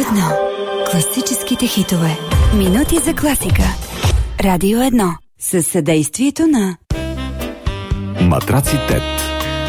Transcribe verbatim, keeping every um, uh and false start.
едно. Класическите хитове. Минути за класика. Радио едно. Със съдействието на Матраци Тет.